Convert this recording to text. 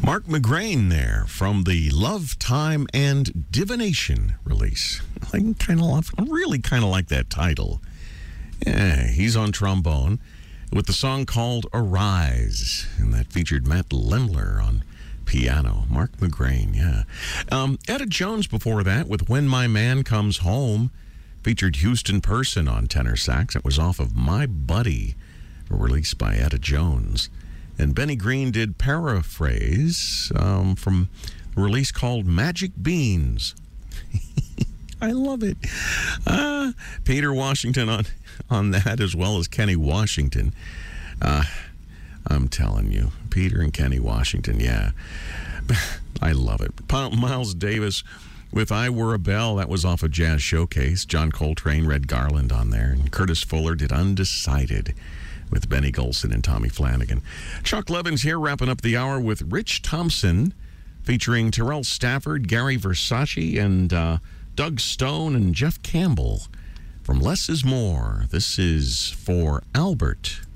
Mark McGrain there from the Love, Time, and Divination release. I really kind of like that title. Yeah, he's on trombone with the song called Arise, and that featured Matt Lemler on piano. Mark McGrain, yeah. Etta Jones before that with When My Man Comes Home, featured Houston Person on tenor sax. It was off of My Buddy, released by Etta Jones. And Benny Green did Paraphrase from a release called Magic Beans. I love it. Peter Washington on that, as well as Kenny Washington. I'm telling you, Peter and Kenny Washington, yeah. I love it. Miles Davis with I Were a Bell, that was off of Jazz Showcase. John Coltrane, Red Garland on there. And Curtis Fuller did Undecided with Benny Golson and Tommy Flanagan. Chuck Levins here, wrapping up the hour with Rich Thompson, featuring Terrell Stafford, Gary Versace, and Doug Stone and Jeff Campbell from Less is More. This is For Albert.